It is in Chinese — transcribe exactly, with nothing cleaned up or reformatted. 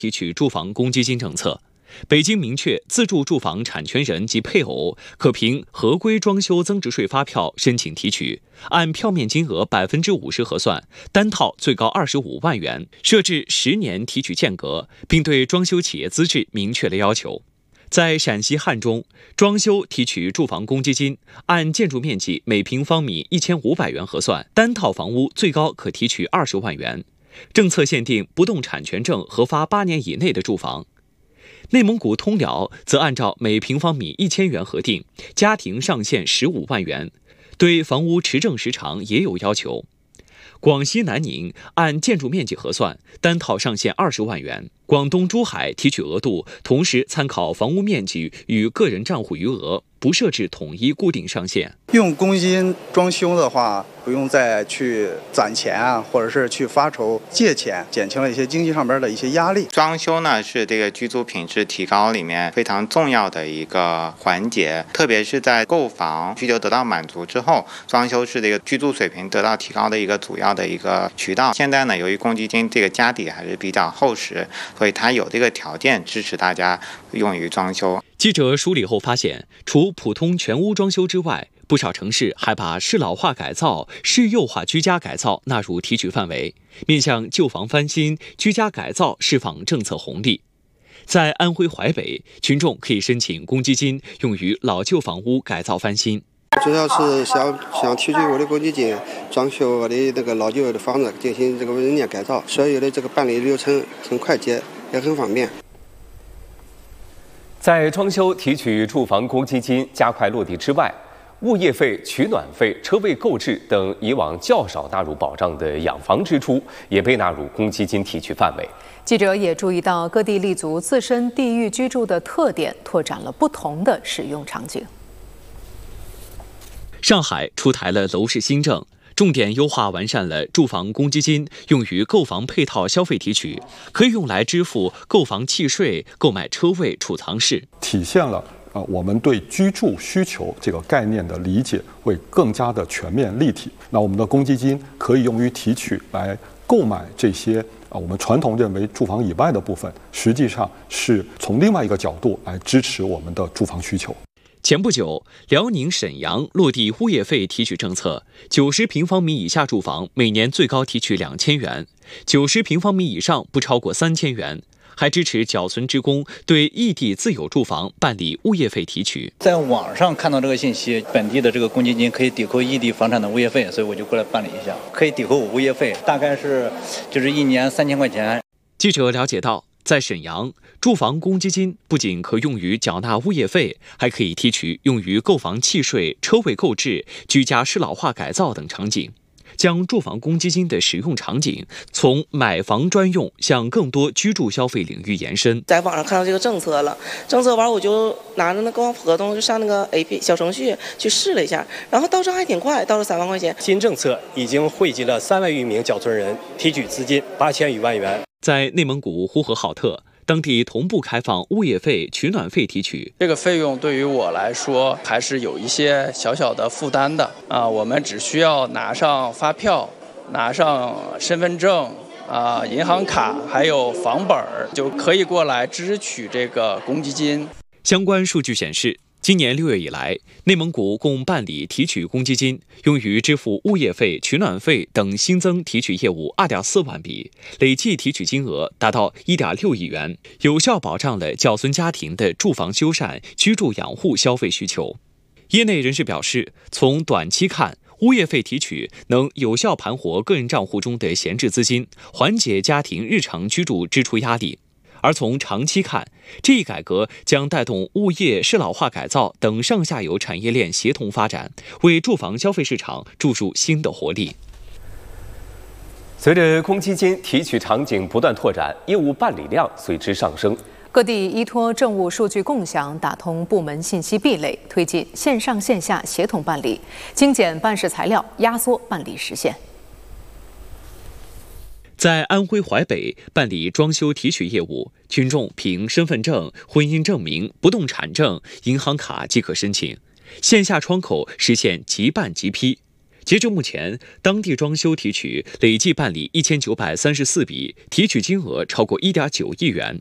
提取住房公积金政策。北京明确，自住住房产权人及配偶可凭合规装修增值税发票申请提取，按票面金额百分之五十核算，单套最高二十五万元，设置十年提取间隔，并对装修企业资质明确了要求。在陕西汉中，装修提取住房公积金，按建筑面积每平方米一千五百元核算，单套房屋最高可提取二十万元。政策限定不动产权证核发八年以内的住房。内蒙古通辽则按照每平方米一千元核定，家庭上限十五万元，对房屋持证时长也有要求。广西南宁按建筑面积核算，单套上限二十万元。广东珠海提取额度同时参考房屋面积与个人账户余额，不设置统一固定上限。 用公积金装修的话，不用再去攒钱啊，或者是去发愁借钱，减轻了一些经济上边的一些压力。 装修呢是这个居住品质提高里面非常重要的一个环节，特别是在购房需求得到满足之后，装修是这个居住水平得到提高的一个主要的一个渠道。现在呢，由于公积金这个家底还是比较厚实，所以它有这个条件支持大家用于装修。 记者梳理后发现，除普通全屋装修之外，不少城市还把适老化改造、适幼化居家改造纳入提取范围，面向旧房翻新、居家改造释放政策红利。在安徽淮北，群众可以申请公积金用于老旧房屋改造翻新。 主要是想想提取我的公积金，装修我的那个老旧的房子，进行这个人家改造，所有的这个办理流程很快捷，也很方便。 在装修提取住房公积金加快落地之外，物业费、取暖费、车位购置等以往较少纳入保障的养房支出，也被纳入公积金提取范围。 记者也注意到，各地立足自身地域居住的特点，拓展了不同的使用场景。 上海出台了楼市新政，重点优化完善了住房公积金用于购房配套消费提取，可以用来支付购房契税、购买车位、储藏室， 体现了呃我们对居住需求这个概念的理解会更加的全面立体。那我们的公积金可以用于提取来购买这些啊我们传统认为住房以外的部分，实际上是从另外一个角度来支持我们的住房需求。 前不久，辽宁沈阳落地物业费提取政策，九十平方米以下住房每年最高提取两千元，九十平方米以上不超过三千元，还支持缴存职工对异地自有住房办理物业费提取。 在网上看到这个信息，本地的这个公积金可以抵扣异地房产的物业费，所以我就过来办理一下，可以抵扣我物业费，大概是就是一年三千块钱。 记者了解到，在沈阳，住房公积金不仅可用于缴纳物业费，还可以提取用于购房契税、车位购置、居家适老化改造等场景，将住房公积金的使用场景从买房专用向更多居住消费领域延伸。 在网上看到这个政策了，政策完我就拿着那购房合同就上那个 A P P 小程序去试了一下，然后到账还挺快，到了三万块钱。 新政策已经惠及了三万余名缴存人，提取资金八千余万元。 在内蒙古呼和浩特，当地同步开放物业费、取暖费提取。 这个费用对于我来说还是有一些小小的负担的啊，我们只需要拿上发票、拿上身份证啊、银行卡，还有房本，就可以过来支取这个公积金。 相关数据显示，今年六月以来，内蒙古共办理提取公积金用于支付物业费、取暖费等新增提取业务二点四万笔，累计提取金额达到一点六亿元，有效保障了缴存家庭的住房修缮、居住养护消费需求。业内人士表示，从短期看，物业费提取能有效盘活个人账户中的闲置资金，缓解家庭日常居住支出压力。而从长期看，这一改革将带动物业适老化改造等上下游产业链协同发展，为住房消费市场注入新的活力。 随着公积金提取场景不断拓展，业务办理量随之上升。 各地依托政务数据共享，打通部门信息壁垒，推进线上线下协同办理，精简办事材料，压缩办理时限。 在安徽淮北办理装修提取业务，群众凭身份证、婚姻证明、不动产证、银行卡即可申请，线下窗口实现即办即批。 截至目前，当地装修提取累计办理一千九百三十四笔，提取金额超过一点九亿元。